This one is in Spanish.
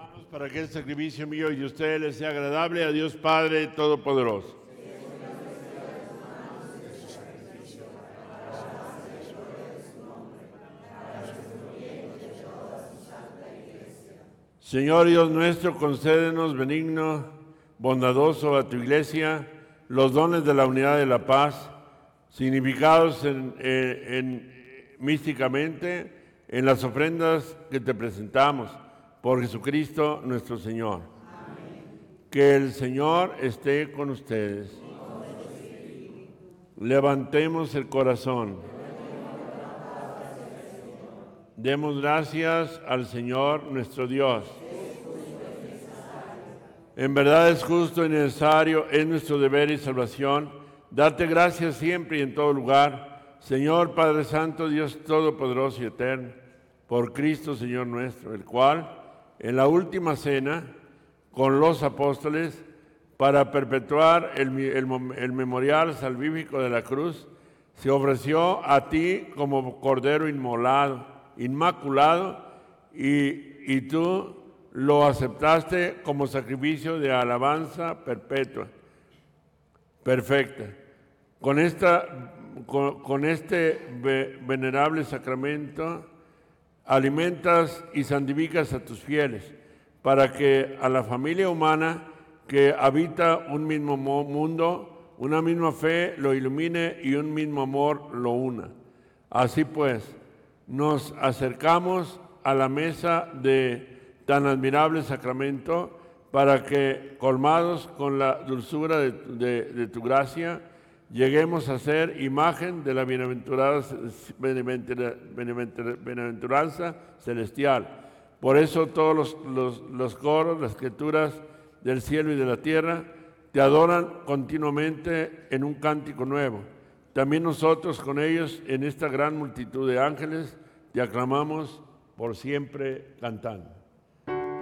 Para que el sacrificio mío y de ustedes les sea agradable a Dios Padre Todopoderoso. Señor Dios nuestro, concédenos benigno, bondadoso a tu iglesia los dones de la unidad de la paz, significados místicamente en las ofrendas que te presentamos por Jesucristo nuestro Señor. Amén. Que el Señor esté con ustedes. Levantemos el corazón. Demos gracias al Señor nuestro Dios. En verdad es justo y necesario, es nuestro deber y salvación, darte gracias siempre y en todo lugar, Señor Padre Santo, Dios Todopoderoso y Eterno, por Cristo Señor nuestro, el cual, en la última cena, con los apóstoles, para perpetuar el memorial salvífico de la cruz, se ofreció a ti como Cordero inmaculado, y tú lo aceptaste como sacrificio de alabanza perpetua, perfecta. Con este venerable sacramento alimentas y santificas a tus fieles, para que a la familia humana que habita un mismo mundo, una misma fe lo ilumine y un mismo amor lo una. Así pues, nos acercamos a la mesa de tan admirable sacramento, para que, colmados con la dulzura de tu gracia, lleguemos a ser imagen de la bienaventuranza celestial. Por eso todos los coros, las criaturas del cielo y de la tierra, te adoran continuamente en un cántico nuevo. También nosotros con ellos, en esta gran multitud de ángeles, te aclamamos por siempre cantando.